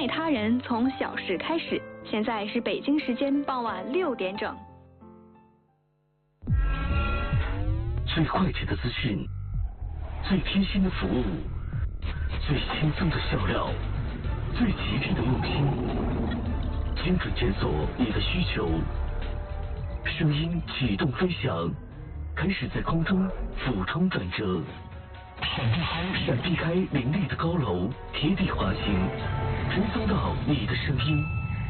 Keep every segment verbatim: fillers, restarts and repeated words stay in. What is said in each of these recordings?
爱他人从小事开始。现在是北京时间傍晚六点整。 最快捷的资讯，最贴心的服务，最轻松的笑料，最极致的用心，精准检索你的需求。声音启动飞翔，开始在空中俯冲转折，闪避开闪避开林立的高楼，贴地滑行，传送到你的声音。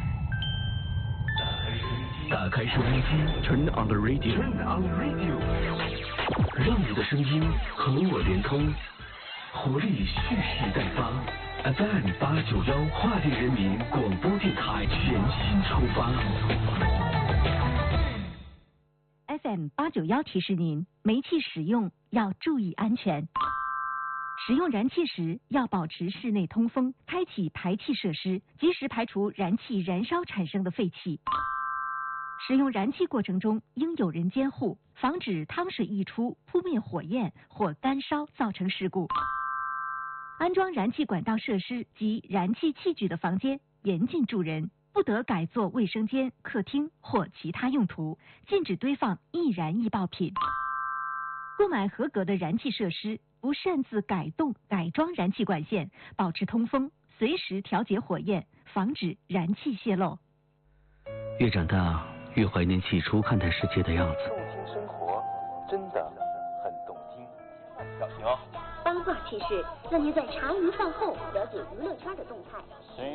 打开收音机 ，Turn on the radio，Turn on the radio， 让你的声音和我连通，活力蓄势待发。F M 八九幺华电人民广播电台全新出发。 F M 八九幺提示您，煤气使用要注意安全。使用燃气时要保持室内通风，开启排气设施，及时排除燃气燃烧产生的废气。使用燃气过程中应有人监护，防止汤水溢出扑灭火焰或干烧造成事故。安装燃气管道设施及燃气器具的房间严禁住人，不得改作卫生间、客厅或其他用途，禁止堆放易燃易爆品。购买合格的燃气设施，不擅自改动、改装燃气管线，保持通风，随时调节火焰，防止燃气泄漏。 越长大，越怀念起初看待世界的样子。 动听生活，真的很动听。小心哦！ 八卦趣事，让您在茶余饭后了解娱乐圈的动态。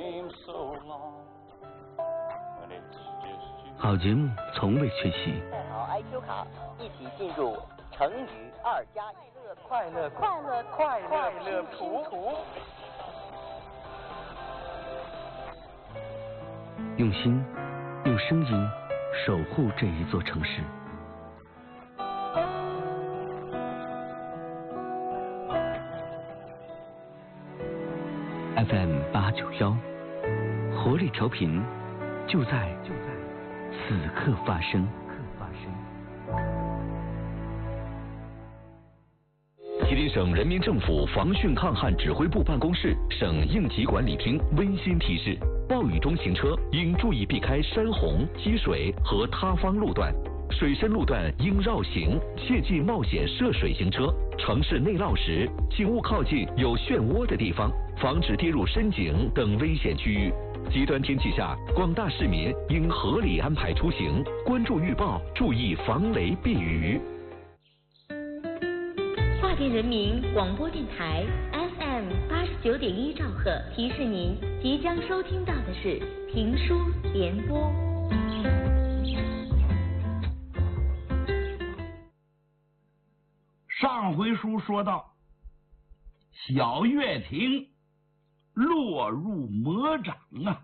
好节目从未缺席。 带好 I Q 卡，一起进入成语二加一， 快乐快乐快乐快乐拼图。 用心，用声音守护这一座城市。F M 八九幺，活力调频，就在就在此刻发生。 吉林省人民政府防汛抗旱指挥部办公室、省应急管理厅温馨提示：暴雨中行车应注意避开山洪、积水和塌方路段，水深路段应绕行，切忌冒险涉水行车。城市内涝时，请勿靠近有漩涡的地方，防止跌入深井等危险区域。极端天气下，广大市民应合理安排出行，关注预报，注意防雷避雨。 华电人民广播电台 F M 八十九点一兆赫提示您，即将收听到的是评书联播。 上回书说到，小月亭落入魔掌啊！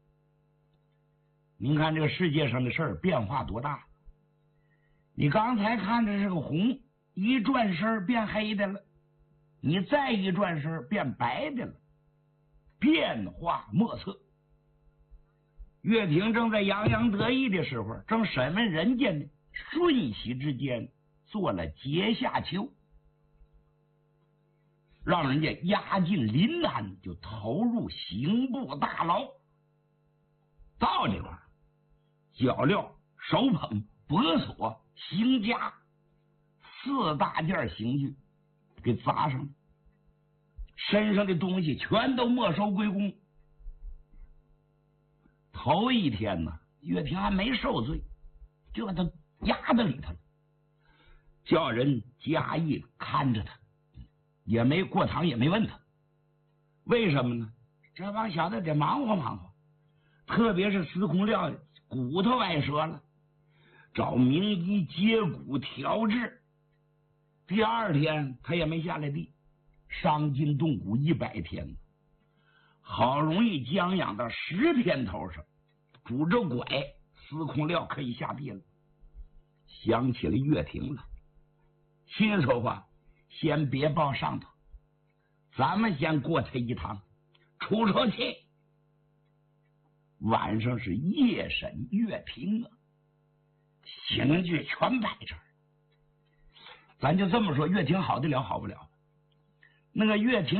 您看这个世界上的事儿变化多大！你刚才看着是个红，一转身变黑的了，你再一转身变白的了，变化莫测。月亭正在洋洋得意的时候，正审问人家呢，瞬息之间做了阶下囚，让人家押进临安，就投入刑部大牢。到这块儿，脚镣、手捧、脖锁、刑枷四大件刑具给砸上了，身上的东西全都没收归公。头一天呢，月亭还没受罪，就把他压在里头了，叫人加以看着他，也没过堂，也没问他。为什么呢？这帮小子得忙活忙活，特别是司空廖骨头崴折了，找名医接骨调治。第二天他也没下来地，伤筋动骨一百天，好容易将养到十天头上，拄着拐，司空廖可以下地了。想起了月亭了，心里头话，先别报上头，咱们先过他一趟，出出气。晚上是夜审月亭啊，刑具全摆这儿。咱就这么说，月亭好得了好不了，那个月亭